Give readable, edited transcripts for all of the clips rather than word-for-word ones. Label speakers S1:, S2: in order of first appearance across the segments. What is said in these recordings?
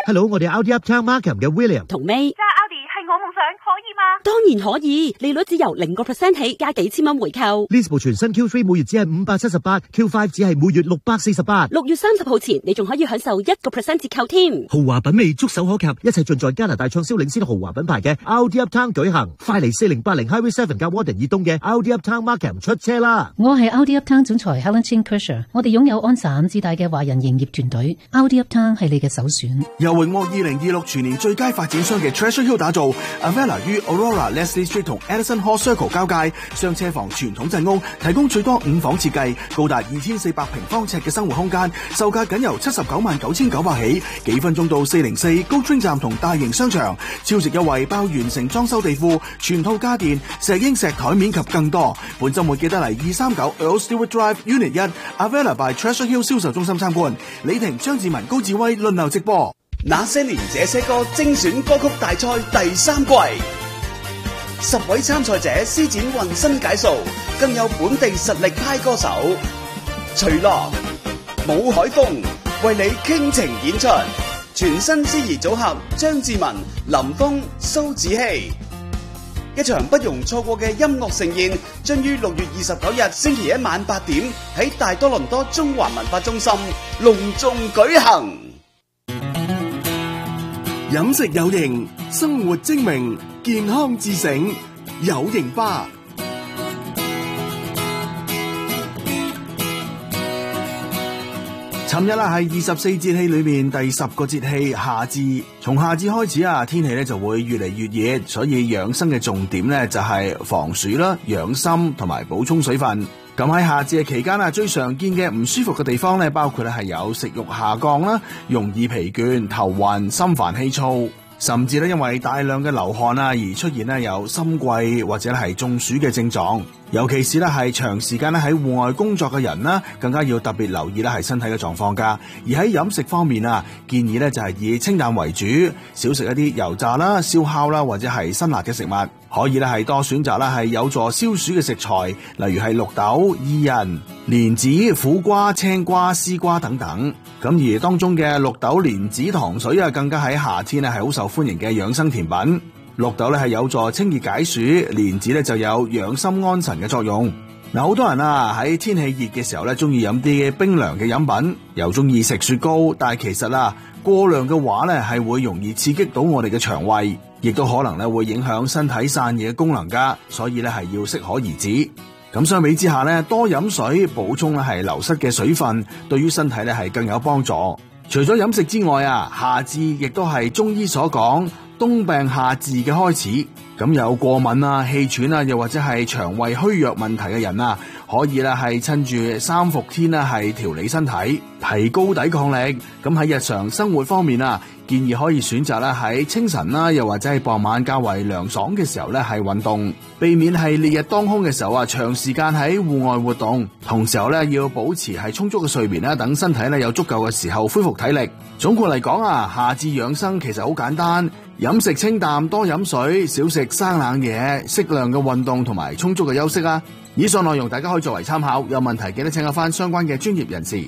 S1: Hello， 我哋 Audi Uptown Markham 嘅 William
S2: 同 May。
S3: 揸 Audi 係我夢想，可以嗎？
S2: 當然可以，利率只由0% 起，加幾千蚊回購。
S1: 呢部全新 Q3 每月只係578，Q5 只係每月648。
S2: 6月30號前，你仲可以享受1% 折扣添。
S1: 豪華品味觸手可及，一切盡在加拿大暢銷領先豪華品牌嘅 Audi Uptown 舉行。快嚟4080 Highway 7加 Warden 以東嘅 Audi Uptown Markham 出車啦！
S4: 我係 Audi Uptown 總裁 Helen Chin Kersher， 我哋擁有安省至大嘅華人營業團隊 ，Audi Uptown 係你嘅首選。
S5: 由榮獲2026全年最佳發展商嘅 Treasure Hill 打造 ，Avella 於 Aurora、Leslie Street 同 Edison Hall Circle 交界，雙車房傳統鎮屋，提供最多5房設計，高達2400平方尺嘅生活空間，售價僅由799900起，幾分鐘到404高 Train 站同大型商場，超值優惠包完成裝修地庫、全套家電、石英石台面及更多。本週末記得嚟239 Earl Stewart Drive Unit 1 Avella by Treasure Hill 銷售中心參觀。李婷、張志文、高志威輪流直播。
S6: 那些年這些歌精選歌曲大賽第3季，10位參賽者施展渾身解數，更有本地實力派歌手徐樂、武海峰為你傾情演出，全新司儀組合張志文、林峰、蘇子希，一場不容錯過嘅音樂盛宴，將於6月29日星期一晚8點喺大多倫多中環文化中心隆重舉行。
S5: 飲食有型，生活精明，健康自省，有型吧。尋日啦係24節氣裏面第10個節氣夏至，從夏至開始啊，天氣咧就會越嚟越熱，所以養生嘅重點咧就係防暑啦、養心同埋補充水分。咁喺夏至嘅期間啊，最常見嘅唔舒服嘅地方咧，包括咧係有食慾下降啦、容易疲倦、頭暈、心煩氣躁，甚至咧因為大量嘅流汗啊而出現咧有心悸或者係中暑嘅症狀。尤其是咧係長時間咧喺戶外工作嘅人啦，更加要特別留意咧係身體嘅狀況噶。而喺飲食方面啊，建議咧就係以清淡為主，少食一啲油炸啦、燒烤啦或者係辛辣嘅食物。可以咧係多選擇啦係有助消暑嘅食材，例如係綠豆、薏仁、蓮子、苦瓜、青瓜、絲瓜等等。咁而當中嘅綠豆蓮子糖水啊，更加喺夏天咧係好受歡迎嘅養生甜品。綠豆咧係有助清熱解暑，蓮子咧就有養心安神嘅作用。嗱，好多人啊喺天氣熱嘅時候咧，中意飲啲冰涼嘅飲品，又中意食雪糕，但係其實啊過量嘅話咧係會容易刺激到我哋嘅腸胃，亦都可能咧會影響身體散熱嘅功能噶，所以咧係要適可而止。咁相比之下咧，多飲水補充咧係流失嘅水分，對於身體咧係更有幫助。除咗飲食之外啊，夏至亦都係中醫所講冬病夏治嘅開始。咁有過敏啊、氣喘啊，又或者係腸胃虛弱問題嘅人啊，可以啦係趁住三伏天啦係調理身體，提高抵抗力。咁喺日常生活方面啊，建議可以選擇啦喺清晨啦，又或者係傍晚較為涼爽嘅時候咧係運動，避免係烈日當空嘅時候啊長時間喺戶外活動。同時候咧要保持係充足嘅睡眠啦，等身體咧有足夠嘅時候恢復體力。總括嚟講啊，夏至養生其實好簡單。飲食清淡，多飲水，少食生冷嘢，適量嘅運動同埋充足嘅休息啊！以上內容大家可以作為參考，有問題記得請教翻相關嘅專業人士。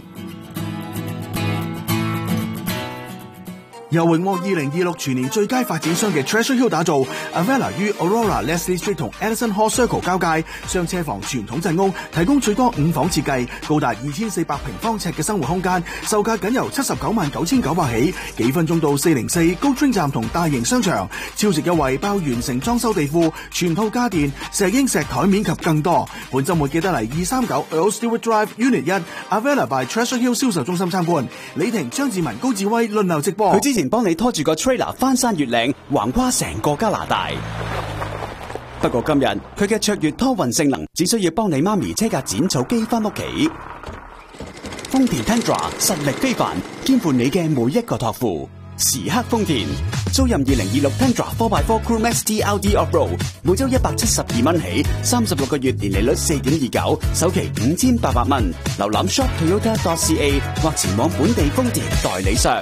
S5: 由榮獲2026全年最佳發展商嘅 Treasure Hill 打造 ，Avella 於 Aurora、Leslie Street 同 Edison Hall Circle 交界，雙車房傳統鎮屋，提供最多5房設計，高達2400平方尺嘅生活空間，售價僅由799900起，幾分鐘到404高 Train 站同大型商場，超值優惠包完成裝修地庫、全套家電、石英石台面及更多。本週末記得嚟239 Earl Stewart Drive Unit 1 Avella by Treasure Hill 銷售中心參觀。李婷、張志文、高志威輪流直播。
S6: 佢之前幫你拖住個 trailer 翻山越嶺，橫跨成個加拿大。不過今日佢嘅卓越拖運性能，只需要幫你媽咪車架剪草機翻屋企。豐田 Tundra 實力非凡，肩負你嘅每一個託付。時刻豐田，租任2026 Tundra 4x4 Crew Max TLD Off-Road， 每周172蚊起，36個月年利率4.29%，首期5800蚊。瀏覽 shoptoyota.ca 或前往本地豐田代理商。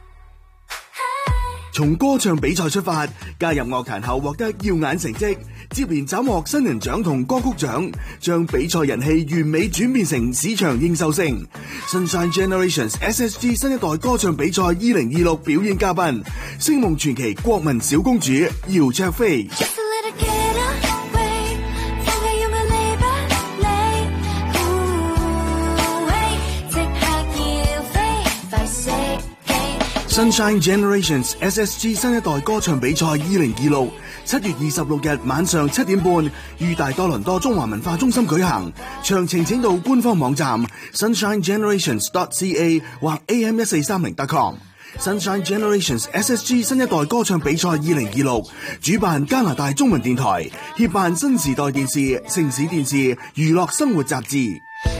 S6: 從歌唱比賽出發，加入樂壇後獲得耀眼成績，
S5: 接連斬獲新人獎同歌曲獎，將比賽人氣完美轉變成市場認受性。Sunshine Generations SSG 新一代歌唱比賽2026表演嘉賓，星夢傳奇國民小公主姚焯菲。Sunshine Generations SSG 新一代歌唱比賽2026 7月26日晚上7點半於大多倫多中華文化中心舉行，詳情請到官方網站 sunshinegenerations.ca 或 am1430.com。Sunshine Generations SSG 新一代歌唱比賽2026主辦加拿大中文電台，協辦新時代電視、城市電視、娛樂生活雜誌。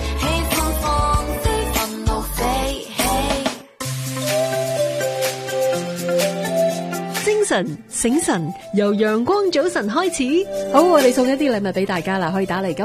S7: 醒神，由陽光早晨開始。好，我哋送一啲禮物俾大家啦，可以打嚟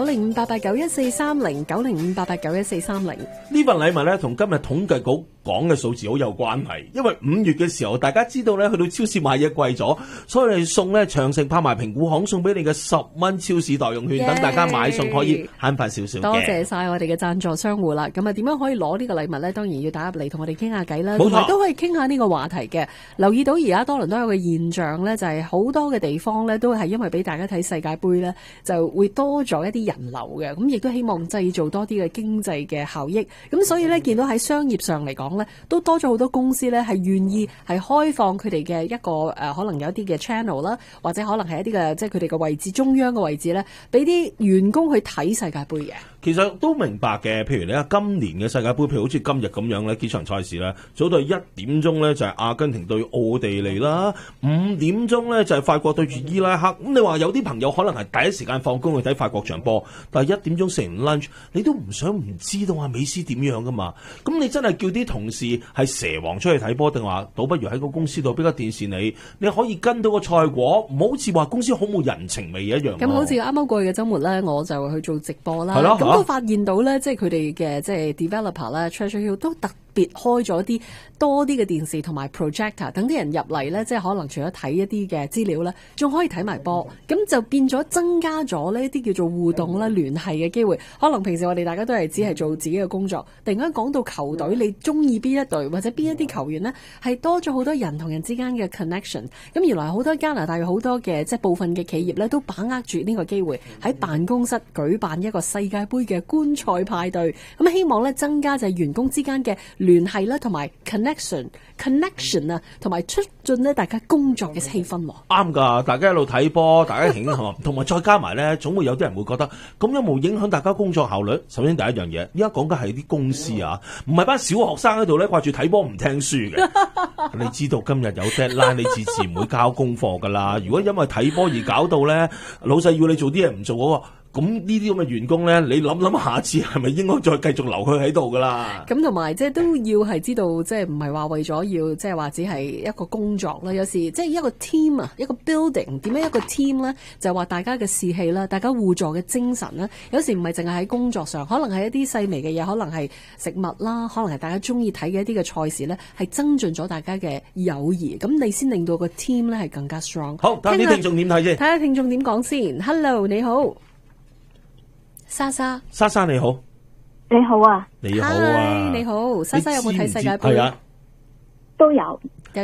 S7: 90588914309 905889143呢
S8: 份禮物咧，同今日統計局講嘅數字好有關係，因為5月嘅時候，大家知道咧，去到超市買嘢貴咗，所以我哋送咧長城拍賣評估行送俾你嘅10蚊超市代用券，等大家買餸可以慳翻少少嘅。多
S7: 謝晒我哋嘅贊助商戶啦。咁啊，點樣可以攞呢個禮物咧？當然要打入嚟同我哋傾下偈啦，同埋都可以傾下呢個話題嘅。留意到而家多倫多有個現象咧，就係好多嘅地方咧，都係因為俾大家睇世界盃咧，就會多咗一啲人流嘅。咁亦都希望製造多啲嘅經濟嘅效益。咁所以咧，見到喺商業上嚟講咧，都多咗好多公司咧，係願意係開放佢哋嘅一個可能有一啲嘅 channel 啦，或者可能係一啲嘅即係佢哋嘅位置中央嘅位置咧，俾啲員工去睇世界盃嘅。
S8: 其實都明白嘅，譬如你話今年嘅世界盃，譬如好似今日咁樣咧，幾場賽事咧，早到1點鐘咧就係阿根廷對奧地利啦，5點鐘咧就係法國對住伊拉克。咁你話有啲朋友可能係第一時間放工去睇法國場波，但係1點鐘食完 lunch， 你都唔想唔知道阿美斯點樣噶嘛？咁你真係叫啲同事係蛇王出去睇波，定話倒不如喺個公司度俾個電視你可以跟到個賽果，唔好似話公司好冇人情味一樣。
S7: 咁好似啱啱過去嘅週末咧，我就去做直播啦，咁都發現到咧，即係佢哋嘅即係 developer 啦 Treasure Hill 都特別開咗啲多啲嘅電視同埋 projector， 等啲人入嚟咧，即係可能除咗睇一啲嘅資料咧，仲可以睇埋波，咁就變咗增加咗呢啲叫做互動啦、聯繫嘅機會。可能平時我哋大家都係只係做自己嘅工作，突然間講到球隊，你中意邊一隊或者邊一啲球員呢，係多咗好多人同人之間嘅 connection。咁原來好多加拿大有好多嘅即係部分嘅企業咧，都把握住呢個機會喺辦公室舉辦一個世界盃嘅觀賽派對。咁希望咧增加就係員工之間嘅聯繫啦，同埋 connection 啊，同埋促進咧大家工作嘅氣氛。
S8: 啱噶，大家一路睇波，大家興同埋再加埋咧，總會有啲人會覺得咁有冇影響大家工作效率？首先第一樣嘢，而家講緊係啲公司啊，唔係班小學生喺度咧掛住睇波唔聽書嘅。你知道今日有 deadline， 你自然唔會交功課噶啦。如果因為睇波而搞到咧，老細要你做啲嘢唔做嗰個。咁呢啲咁嘅員工咧，你諗下次係咪應該再繼續留佢喺度噶啦？咁
S7: 同埋即係都要係知道，即係唔係話為咗要即係話只係一個工作啦。有時即係一個 team 啊，一個 building 點樣一個 team 咧，就係話大家嘅士氣啦，大家互助嘅精神啦。有時唔係淨係喺工作上，可能係一啲細微嘅嘢，可能係食物啦，可能係大家中意睇嘅一啲嘅賽事咧，係增進咗大家嘅友誼。咁你先令到個 team 咧係更加 strong。
S8: 好，睇下啲聽眾點睇先。
S7: 睇下聽眾點講先。Hello， 你好。莎莎
S8: 你好，
S3: 你好啊，
S8: 你好啊，
S7: 你好，莎莎有冇睇世界盃？
S8: 係啊，
S3: 都有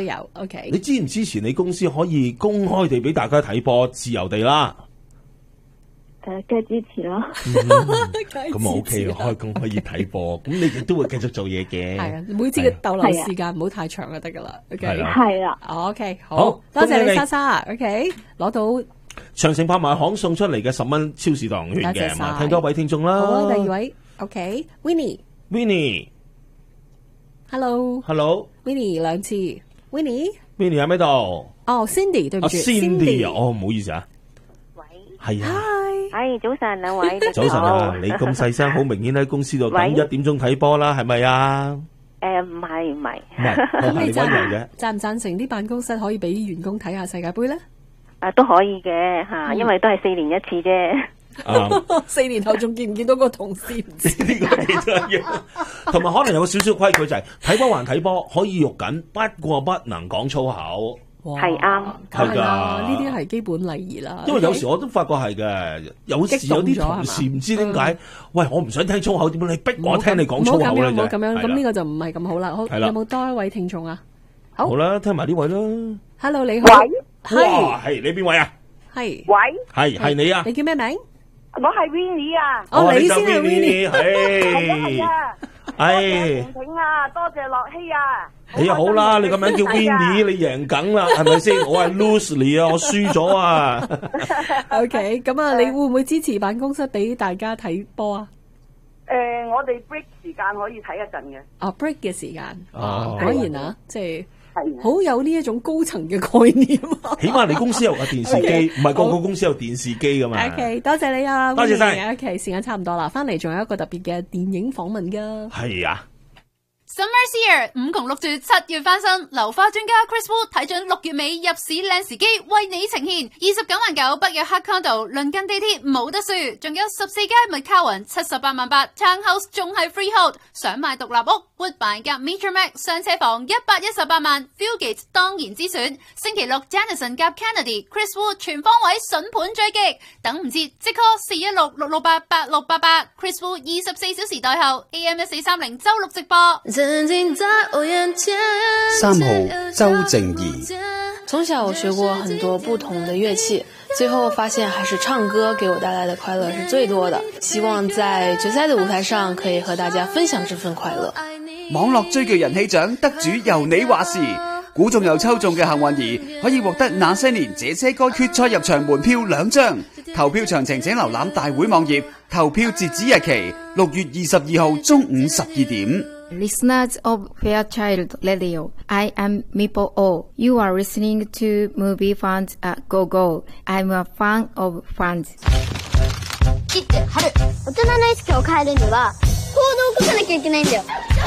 S7: ，OK。
S8: 你支唔支持你公司可以公開地俾大家睇波，自由地啦？
S3: 梗係支持啦。
S8: 咁 OK， 開工可以睇波，咁你亦都會繼續做嘢嘅。
S7: 係啊，每次嘅逗留時間唔好太長就得噶啦。
S3: 係啦
S7: ，OK， 好多謝你莎莎 ，OK， 攞到。
S8: 長城拍賣行送出嚟嘅10蚊超市代用券嘅，咁聽多位聽眾啦。
S7: 好啊，第二位 ，OK，Winnie，Hello，Winnie 兩次 ，Winnie
S8: 喺咩度？
S7: 哦 ，Cindy 對唔住
S8: ，Cindy 哦，唔好意思啊。
S3: 喂，
S8: 係啊，
S3: 係早晨兩位，
S8: 早晨啊，你咁細聲，好明顯喺公司度等1點鐘睇波啦，係咪啊？
S3: 唔係，
S7: 咁你贊唔贊成啲辦公室可以俾員工睇下世界盃咧？
S3: 都可以嘅吓，因為都係4年一次啫。
S7: 4年後仲見唔見到個同事？唔知
S8: 呢個幾真嘅。同埋可能有個少少規矩就係睇波還睇波，可以肉緊，不過不能講粗口。
S3: 係啱，
S8: 係㗎，
S7: 呢啲係基本禮儀啦。
S8: 因為有時我都發覺係嘅，有時有啲同事唔知點解，喂，我唔想聽粗口，點解你逼我聽你講粗口咧？
S7: 唔好咁樣，咁呢個就唔係咁好啦。好，有冇多一位聽眾啊？
S8: 好啦，聽埋呢位啦。
S7: Hello， 你好。
S3: 喂，
S8: 係你邊位啊？
S7: 係。
S3: 喂，
S8: 係你啊？
S7: 你叫咩名？
S3: 我係 Winnie 啊。
S7: 你先係 Winnie。
S3: 係啊。
S8: 係。
S3: 婷婷啊，多謝樂希啊。
S8: 你好啦，你個名叫 Winnie，你贏梗啦，係咪先？我係 Lucy 啊，我輸咗啊。
S7: OK， 咁啊，你會唔會支持辦公室俾大家睇波啊？
S3: 我哋 break 時間可以睇一陣嘅。
S7: break 嘅時間。果然啊，即係好有呢一種高層嘅概念。
S8: 起碼你公司有個電視機，唔係個個公司有電視機噶嘛。
S7: OK， 多謝你啊，
S8: 多謝晒。
S7: OK， 時間差唔多啦，翻嚟仲有一個特別嘅電影訪問噶。
S8: 係啊。
S9: Summer's here， 5窮6絕7月翻身，流花專家 Chris Wu 睇準6月尾入市靚時機，為你呈現29.9萬北約黑 condo， 鄰近地鐵冇得輸，仲有14間McCowan 78萬8 townhouse 仲係 freehold， 想買獨立屋 Woodbine 夾 Metromax 上車房118萬 Fieldgate 當然之選，星期六 Janison 夾 Kennedy Chris Wu 全方位筍盤追擊，等唔切即 call 416-668-8688 Chris Wu 24小時代後 AM1430周六直播。
S6: 3號周靜怡，
S10: 從小學過很多不同的樂器，最後發現還是唱歌給我帶來的快樂是最多的。希望在決賽的舞台上可以和大家分享這份快樂。
S11: 網絡追劇人氣獎得主由你話事，估中又抽中嘅幸運兒可以獲得那些年這些歌決賽入場門票2張。投票詳情請瀏覽大會網頁，投票截止日期6月22號中午12點。
S12: Listeners of Fairchild Radio, I am Mipo O. You are listening to Movie Fans at Go Go. I'm a fan of fans.
S13: 切って春。大人の意識を変えるには行動を起こさなきゃいけないんだよ。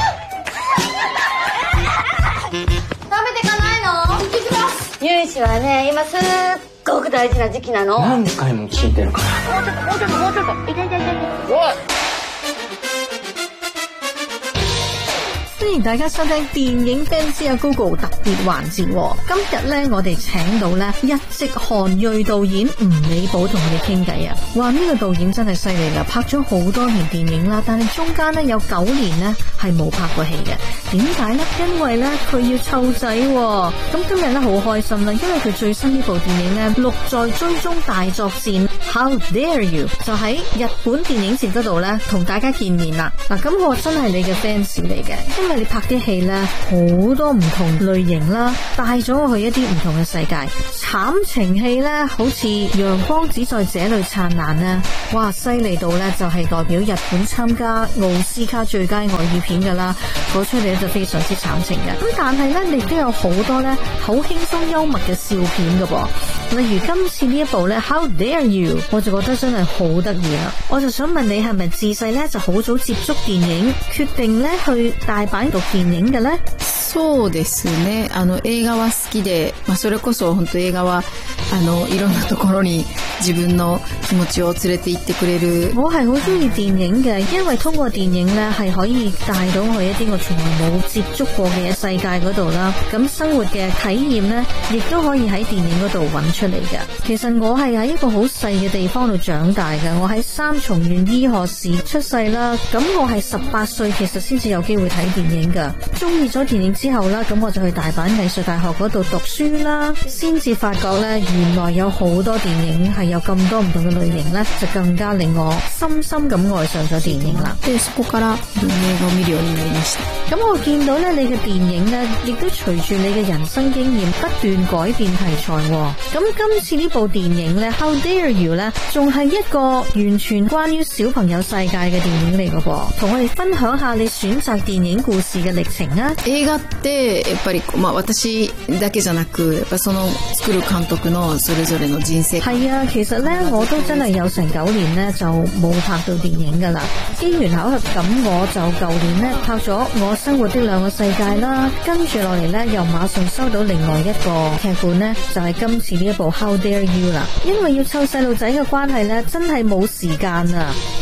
S13: 食べてかないの？行ってきます。入試はね、今すっごく大事な時期なの。
S14: 何回も聞いてるから。
S13: もうちょっと。痛い。
S14: おい！
S15: 歡迎大家收聽電影 fans 啊 Google 特別環節。今日咧，我哋請到咧日籍韓裔導演吳美寶同我哋傾偈啊。話呢個導演真係犀利啦，拍咗好多年電影啦，但係中間咧有9年咧係冇拍過戲嘅。點解咧？因為咧佢要湊仔。咁今日咧好開心啦，因為佢最新呢部電影咧《六在追蹤大作戰 How Dare You》就喺日本電影節嗰度咧同大家見面啦。嗱，咁我真係你嘅 fans 嚟嘅，因為你拍啲戲咧好多唔同類型啦，帶咗我去一啲唔同嘅世界。慘情戲咧，好似陽光只在這裏燦爛咧，哇，犀利到咧就係代表日本參加奧斯卡最佳外語片噶啦，嗰出嚟就非常之慘情嘅。咁但係咧，你都有好多咧好輕鬆幽默嘅笑片噶噃。例如今次呢一部咧 How Dare You， 我就覺得真係好得意啦。我就想問你係咪自細咧就好早接觸電影，決定咧去大阪讀電影嘅咧？
S10: そうですね。映畫は好きで、それこそ本當映畫はいろんなところに自分の気持ちを連れて行ってくれる。
S15: 我係好中意電影嘅，因為通過電影咧係可以帶到去一啲我從來冇接觸過嘅世界嗰度啦。咁生活嘅體驗咧，亦都可以喺電影嗰度揾出嚟嘅。其實我係喺一個好細嘅地方度長大嘅，我喺三重縣醫學市出世啦。咁我係18歲其實先至有機會睇電影噶。中意咗電影之後啦，咁我就去大阪藝術大學嗰度讀書啦，先至發覺咧原來有好多電影係有咁多唔同嘅類型咧，就更加令我深深咁愛上咗電影啦。咁我見到咧你嘅電影咧，亦都隨住你嘅人生經驗不斷改變題材。咁今次呢部電影咧 How Dare You 咧，仲係一個完全關於小朋友世界嘅電影嚟嘅噃。同我哋分享下你選擇電影故事嘅歷程啊。
S10: 映画ってやっぱり私だけじゃなく、やっぱその作る監督のそれぞれの人生。
S15: 係啊，其實咧我都真係有成9年咧就冇拍到電影噶啦。機緣巧合咁，我就舊年咧拍咗我生活的兩個世界啦，跟住落嚟咧又馬上收到另外一個劇本咧，就係今次呢一部 How Dare You 啦。因為要湊細路仔嘅關係咧，真係冇時間啊。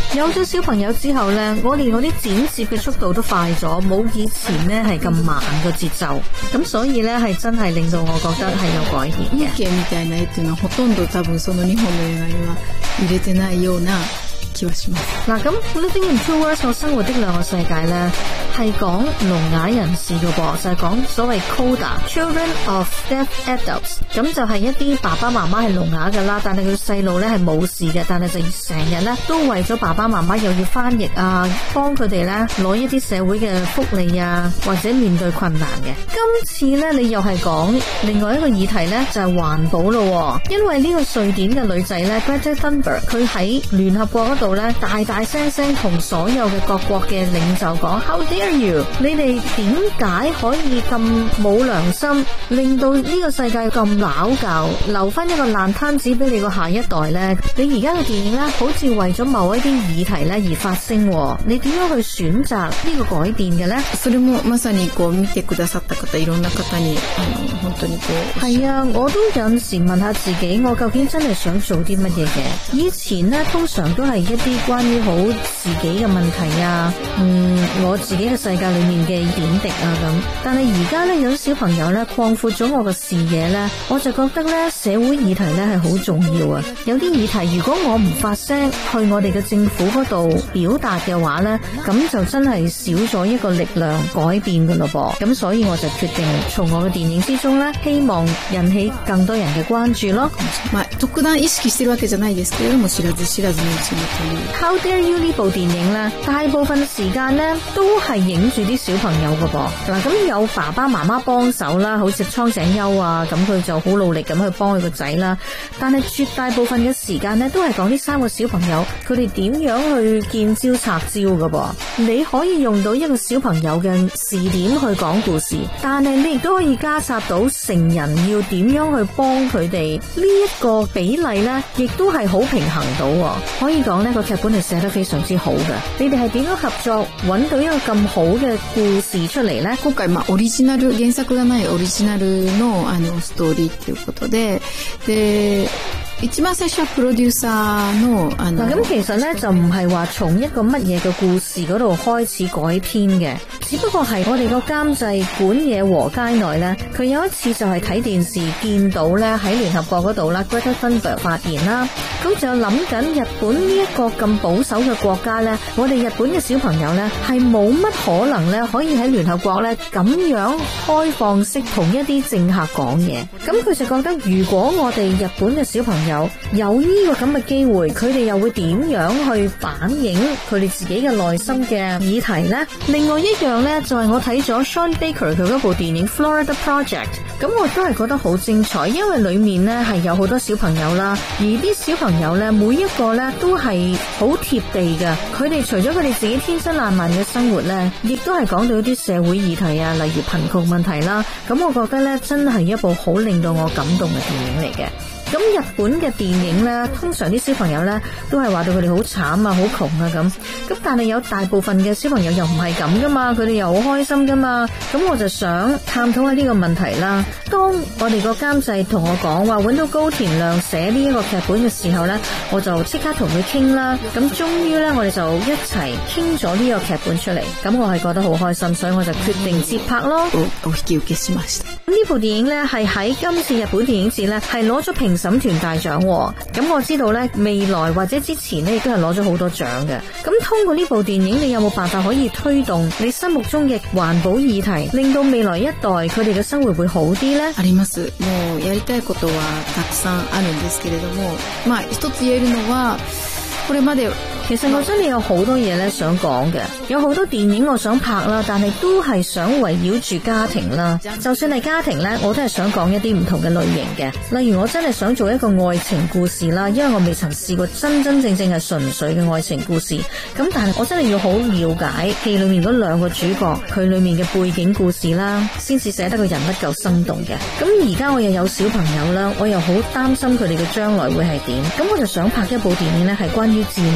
S15: 有咗小朋友之後呢，我哋嗰啲剪接嘅速度都快咗，冇以前呢係咁慢個節奏，咁所以呢係真係令到我覺得係有改變嘅。
S16: みたいな絵っていうのはほとんど多分その日本の映画には入れてないような気はします。
S15: 嗱，咁 Living in Two Worlds 生活的兩個世界呢，係講聾啞人士嘅噃，就係講所謂 CODA，Children of Deaf Adults， 咁就係一啲爸爸媽媽係聾啞嘅啦，但係佢細路咧係冇事嘅，但係就成日咧都為咗爸爸媽媽又要翻譯啊，幫佢哋咧攞一啲社會嘅福利啊，或者面對困難嘅。今次咧你又係講另外一個議題咧，就係環保咯，因為呢個瑞典嘅女仔咧 Greta Thunberg， 佢喺聯合國嗰度咧大大聲聲同所有嘅各國嘅領袖講 How dare you！ 你哋點解可以咁冇良心，令到呢個世界咁鬧教，留翻一個爛攤子俾你個下一代呢？你而家嘅電影呢，好似為咗某一啲議題呢而發聲，你點樣去選擇呢個改變嘅呢？
S16: それもまさにこう見てくださった方、いろんな方に本當にこう
S15: 係啊，我都有陣時問下自己，我究竟真係想做啲乜嘢嘅？以前呢，通常都係一啲關於好自己嘅問題啊，我自己嘅世界裏面嘅點滴啊咁，但係而家咧有啲小朋友咧擴闊咗我嘅視野咧，我就覺得咧社會議題咧係好重要啊！有啲議題如果我唔發聲去我哋嘅政府嗰度表達嘅話咧，咁就真係少咗一個力量改變噶咯噃。咁所以我就決定從我嘅電影之中咧，希望引起更多人嘅關注咯。
S16: 特段意識してるわけじゃないですけれども、知らず知らずのうちにという。
S15: How dare you 呢部電影咧，大部分時間咧都係影住啲小朋友噶噃。嗱，咁有爸爸媽媽幫手啦，好似蒼井優啊，咁佢就好努力咁去幫佢個仔啦。但係絕大部分嘅時間咧，都係講呢三個小朋友佢哋點樣去見招拆招噶噃。你可以用到一個小朋友嘅視點去講故事，但係你亦都可以加插到成人要點樣去幫佢哋，呢一個比例咧，亦都係好平衡到。可以講呢個劇本係寫得非常之好嘅。你哋係點樣合作揾到一個咁好嘅故事出嚟呢？
S16: 今回オリジナル原作がないオリジナルのストーリーということで、一番最初はプロデューサーの
S15: 嗱，咁其實咧就唔係話從一個乜嘢嘅故事嗰度開始改編嘅，只不過係我哋個監製管野和佳內咧，佢有一次就係睇電視見到咧喺聯合國嗰度啦 Greta Thunberg 發言啦，咁就諗緊日本呢一個咁保守嘅國家咧，我哋日本嘅小朋友咧係冇乜可能咧可以喺聯合國咧咁樣開放式同一啲政客講嘢，咁佢就覺得如果我哋日本嘅小朋友有呢個咁嘅機會，佢哋又會點樣去反映佢哋自己嘅內心嘅議題呢？另外一樣呢，就係我睇咗 Sean Baker 佢嗰部電影 Florida Project， 咁我都係覺得好精彩，因為裏面呢係有好多小朋友啦，而啲小朋友呢，每一個呢都係好貼地嘅，佢哋除咗佢哋自己天真爛漫嘅生活呢，亦都係講到一啲社會議題啊，例如貧窮問題啦，咁我覺得呢，真係一部好令到我感動嘅電影嚟嘅。咁日本嘅電影呢，通常啲小朋友呢都係話到佢哋好慘啊，好窮啊咁但係有大部分嘅小朋友又唔係咁噶嘛，佢哋又好開心噶嘛，咁我就想探討下呢個問題啦。當我哋個監製同我講話揾到高田亮寫呢一個劇本嘅時候呢，我就即刻同佢傾啦，咁終於呢，我哋就一齊傾咗呢個劇本出嚟，咁我係覺得好開心，所以我就決定接拍咯。呢部電影呢，係喺今次日本電影節呢，係攞咗評審團大獎，咁我知道呢，未來或者之前呢，亦都係攞咗好多獎嘅。咁通過呢部電影，你有冇辦法可以推動你心目中嘅環保議題，令到未來一代佢哋嘅生活會好啲呢？
S16: あります。もうやりたいことはたくさんあるんですけれども、一つ言えるのはこれまで。
S15: 其實我真係有好多嘢咧想講嘅，有好多電影我想拍啦，但係都係想圍繞住家庭啦。就算係家庭咧，我都係想講一啲唔同嘅類型嘅。例如我真係想做一個愛情故事啦，因為我未曾試過真真正正係純粹嘅愛情故事。咁但係我真係要好了解戲裏面嗰兩個主角佢裏面嘅背景故事啦，先至寫得個人物夠生動嘅。咁而家我又有小朋友啦，我又好擔心佢哋嘅將來會係點。咁我就想拍一部電影咧，係關於戰爭嘅。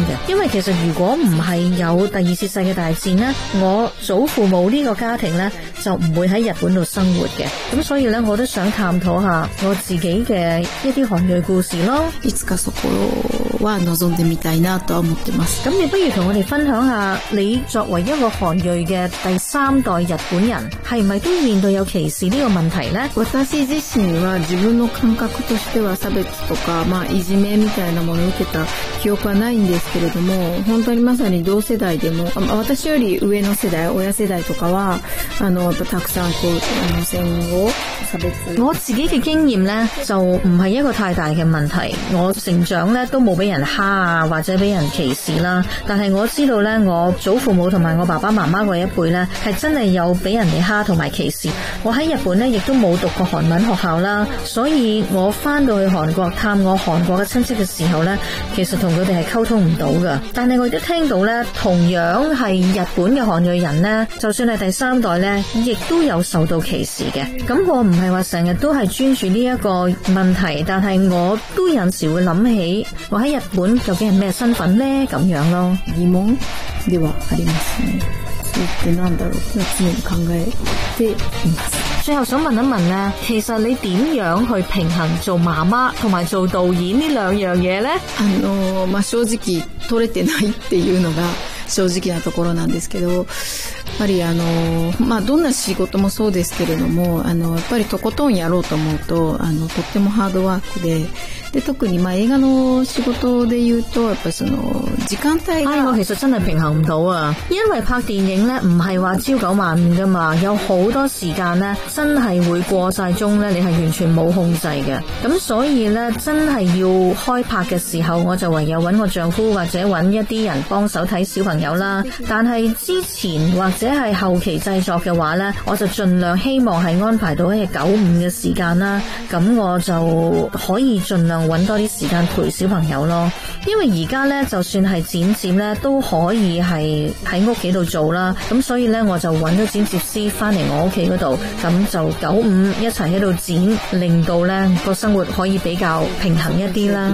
S15: 嘅，因為其實如果唔係有第二次世界大戰呢，我祖父母呢個家庭呢，就唔會喺日本度生活嘅。咁所以呢，我都想探討下我自己嘅一啲韓裔故事咯。
S16: いつかそこは望んでみたいなと思ってます。
S15: 咁你不如同我哋分享下，你作為一個韓裔嘅第三代日本人，係咪都面對有歧視呢個問題呢？
S16: 私自身は自分の感覚としては差別とか、いじめみたいなものを受けた記憶はないんですけれども、本当にまさに同世代でも、私より上の世代、親世代とかはたくさん戦後差別。
S15: 我自己嘅經驗呢，就唔係一個太大嘅問題。我成長呢，都冇俾人蝦啊，或者俾人歧視啦。但係我知道呢，我祖父母同埋我爸爸媽媽嗰一輩呢，係真係有俾人哋蝦同埋歧視。我喺日本呢，亦都冇讀過韓文學校啦，所以我翻到去韓國探我韓國嘅親戚嘅時候呢，其實同佢哋係溝通唔到㗎。但係我亦都聽到呢，同樣係日本嘅韓裔人呢，就算係第三代呢，亦都有受到歧視嘅。咁我唔係話成日都係專注呢一個問題，但係我都有時會諗起我喺日本究竟係咩身份呢？咁樣咯。
S16: 疑問ではありますね。ってなんだろう。常に考えています。
S15: 最後想問一問呢，其實你點樣去平衡做媽媽同埋做導演呢兩樣嘢呢？
S16: 正直取れてないっていうのが正直なところなんですけど、やっぱりどんな仕事もそうですけれども、やっぱりとことんやろうと思うととってもハードワークで特に映畫の仕事で言うとやっぱりその時間帯が
S15: 我其實真係平衡唔到啊，因為拍電影呢唔係話朝九晚五噶嘛，有好多時間呢真係會過晒鐘呢，你係完全冇控制嘅。咁所以呢，真係要開拍嘅時候，我就唯有揾我丈夫或者揾一啲人幫手睇小朋友啦。但係之前或者係後期製作嘅話呢，我就盡量希望係安排到一日9-5嘅時間啦，咁我就可以盡量揾多啲時間陪小朋友咯。因為而家呢，就算係剪接呢，都可以係喺屋企度做啦。咁所以呢，我就揾咗剪接師翻嚟我屋企嗰度，咁就9-5一齊喺度剪，令到呢個生活可以比較平衡一啲啦。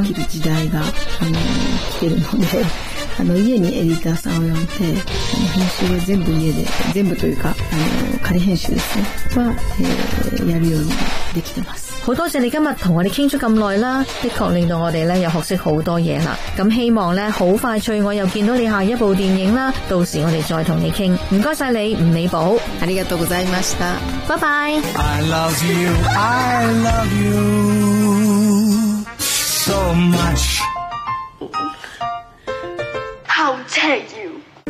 S16: 家にエディターさんを呼んで編集を全部家で全部というか仮編集ですねは、やるようにできてます。
S15: 好多謝你今日同我哋傾咗咁耐啦，的確令到我哋咧又學識好多嘢啦。咁希望咧好快脆我又見到你下一部電影啦，到時我哋再同你傾。唔該晒你，吳美寶。
S16: ありがとうございました。
S15: 拜拜。
S17: I love you, I love you so much.
S18: How dare you！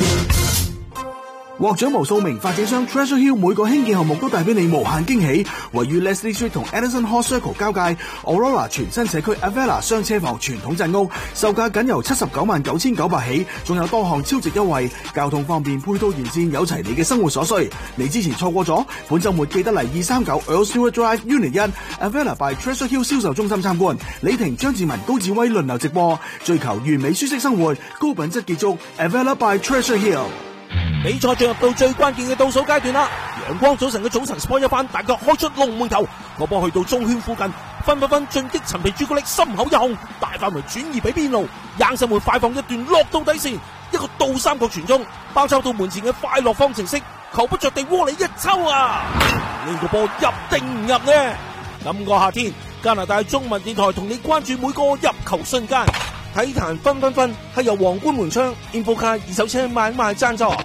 S5: 獲獎無數名發展商 Treasure Hill 每個興建項目都帶俾你無限驚喜。位於 Leslie Street 同 Anderson Hall Circle 交界 Aurora 全新社區 Avella 雙車房傳統鎮屋，售價僅由799900起，仲有多項超值優惠，交通方便，配套完善，有齊你嘅生活所需。你之前錯過咗，本週末記得嚟239 Earl Stewart Drive Unit 1 Avella by Treasure Hill 銷售中心參觀。李婷、張志文、高志威輪流直播，追求完美舒適生活，高品質結束 Avella by Treasure Hill。
S8: 比賽進入到最關鍵嘅倒數階段啦！陽光早晨嘅早晨 sport 一番，大腳開出龍門球，個波去到中圈附近，分進擊陳皮朱古力心口一控，大範圍轉移俾邊路，硬手門快放一段落到底線，一個倒三角傳中，包抄到門前嘅快樂方程式，球不着地窩裏一抽啊！呢個波入定唔入呢？今個夏天，加拿大中文電台同你關注每個入球瞬間。體壇分係由皇冠門窗 Infocar 二手車買賣贊助。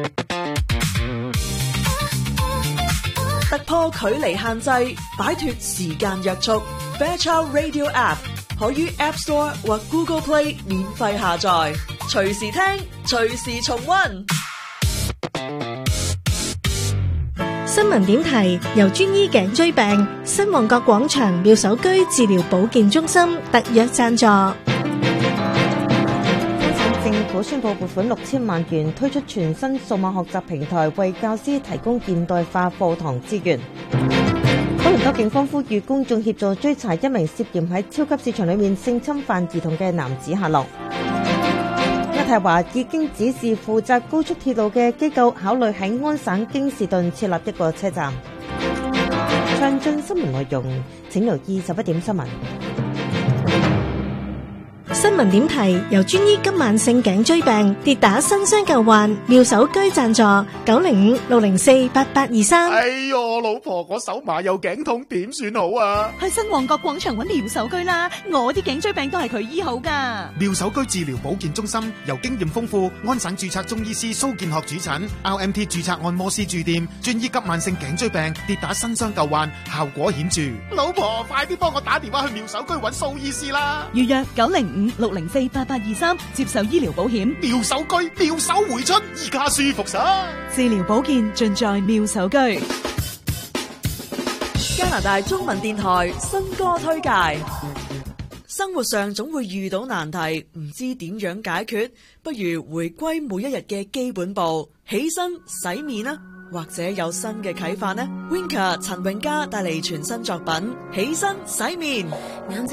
S19: 突破距離限制，擺脫時間約束。Fairchild Radio App 可於 App Store 或 Google Play 免費下載，隨時聽，隨時重溫。
S20: 新聞點題由專醫頸椎病新旺角廣場妙手居治療保健中心特約贊助。
S21: 政府宣布撥款6000萬元推出全新數碼學習平台，為教師提供現代化課堂資源。多倫多警方呼籲公眾協助追查一名涉嫌喺超級市場裏面性侵犯兒童嘅男子下落。渥太華已經指示負責高速鐵路嘅機構考慮喺安省京士頓設立一個車站。詳盡新聞內容請留意11點新聞。
S20: 新聞點題由專醫急慢性頸椎病跌打新傷舊患妙手居贊助，905-604-8823。
S2: 哎喲，老婆，我手麻又頸痛，點算好啊？
S22: 去新旺角廣場揾妙手居啦，我啲頸椎病都係佢醫好噶。
S2: 妙手居治療保健中心由經驗豐富、安省註冊中醫師蘇建學主診 ，RMT 註冊按摩師駐店，專醫急慢性頸椎病跌打新傷舊患，效果顯著。老婆，快啲幫我打電話去妙手居揾蘇醫師啦！
S22: 預約905-604-8823，接受醫療保險。
S2: 妙手居，妙手回春，依家舒服晒。
S22: 治療保健盡在妙手居。
S19: 加拿大中文電台新歌推介。生活上總會遇到難題，唔知點樣解決，不如回歸每一日嘅基本步，起身洗面啦，或者有新嘅啟發呢？Winka 陳詠嘉帶嚟全新作品《起身洗面》。